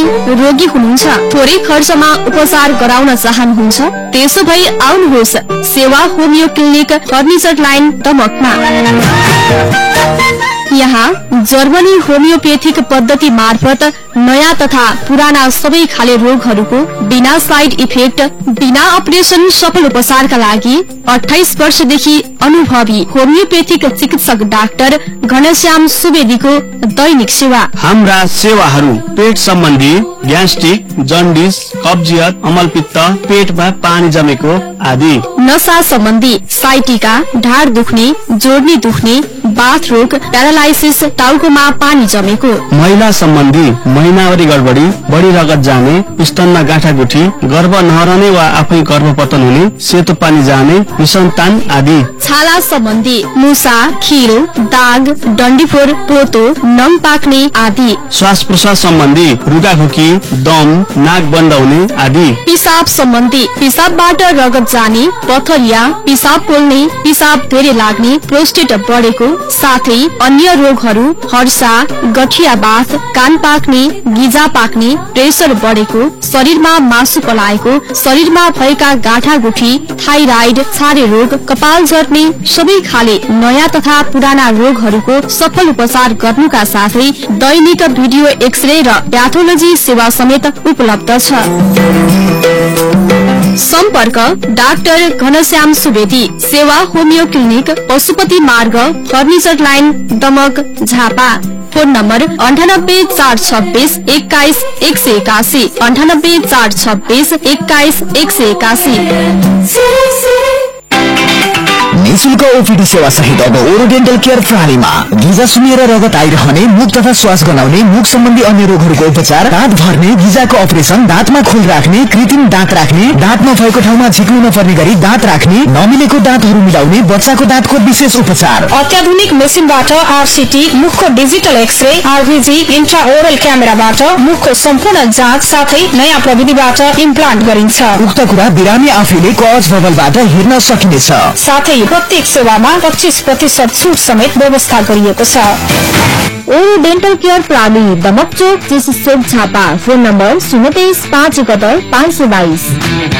तपाई रोगी हुनुहुन्छ, थोरै खर्चमा उपचार गराउन चाहनुहुन्छ, त्यसो भए आउनुहोस् सेवा होमियो क्लिनिक फर्निचर लाइन दमकमा। यहाँ जर्मनी होमियोपेथिक पद्धति मार्फत नयाँ तथा पुराना सबै खाले रोगहरूको बिना साइड इफेक्ट, बिना अपरेसन सफल उपचारका लागि 28 वर्षदेखि अनुभवी होमियोपेथिक चिकित्सक डाक्टर घनश्याम सुवेदीको दैनिक सेवा। हाम्रा सेवाहरू पेट सम्बन्धी ग्यास्ट्रिक, जन्डिस, कब्जियत, अमलपित्त, पेटमा पानी जमेको आदि, नसा सम्बन्धी साइटिका, ढाड दुख्ने, जोड्नी दुख्ने, बाथ रोग, प्यारालाइसिस, टाउकोमा पानी जमेको, महिला सम्बन्धी महिनावरी गडबडी, बढी रगत जाने, स्तनमा गाँठागुठी, गर्भ नहरने वा आफै गर्भपतन हुने, सेतो पानी जाने, निसन्तान आदि, छाला सम्बन्धी मुसा, खिल, दाग, डन्डीफोर, पोतो, नम पाक्ने आदि, श्वास प्रश्वास सम्बन्धी रुगाखोकी, दम, नाक बन्द हुने आदि, पिसाब सम्बन्धी पिसाबबाट रगत जाने, पथरिया, पिसाब पोल्ने, पिसाब धेरै लाग्ने, प्रोस्टेट बढेको, साथै अन्य रोगहरू हर्षा, गठिया बाथ, कान पाक्ने, गिजा पाक्ने, प्रेसर बढेको, शरीरमा मासु पलाएको, शरीरमा भएका गाँठागुठी, थाइराइड, छारे रोग, कपाल झर्ने, सबै खाले नयाँ तथा पुराना रोगहरूको सफल उपचार गर्नुका साथै दैनिक भिडियो एक्सरे र प्याथोलोजी सेवा समेत उपलब्ध छ। सम्पर्क डाक्टर घनश्याम सुवेदी, सेवा होमियो क्लिनिक, पशुपति मार्ग, furniture line Damak, Jhapa. Phone number 98 426 21 181, 98 426 21 181। निःशुल्क ओपीडी सेवा सहित अब ओरो डेन्टल केयर प्रणालीमा गिजा सुनेर रगत आइरहने, मुख तथा श्वास गनाउने, मुख सम्बन्धी अन्य रोगहरूको उपचार, दाँत भर्ने, गिजाको अपरेसन, दाँतमा खोल राख्ने, कृत्रिम दाँत राख्ने, दाँत नभएको ठाउँमा झिक्नु नपर्ने गरी दाँत राख्ने, नमिलेको दाँतहरू मिलाउने, बच्चाको दाँतको विशेष उपचार, अत्याधुनिक मेसिनबाट आरसीटी, मुखको डिजिटल एक्सरे, आरभिजी, इन्ट्राओरल क्यामेराबाट मुखको सम्पूर्ण जाँच, साथै नयाँ प्रविधिबाट इम्प्लान्ट गरिन्छ। उक्त कुरा बिरामी आफैले कज बबलबाट हेर्न सकिनेछ। साथै प्रत्येक सेवामा 25% छुट समेत व्यवस्था गरिएको छ। ओरो डेन्टल केयर प्रणाली दमक चोक, चिसोक, झापा। Phone number 023 571 522।